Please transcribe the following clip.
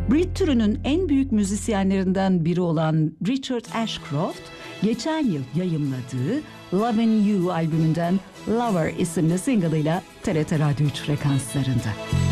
Brit türünün en büyük müzisyenlerinden biri olan Richard Ashcroft, geçen yıl yayımladığı Lovin' You albümünden Lover isimli single'ıyla TRT Radyo 3 frekanslarında.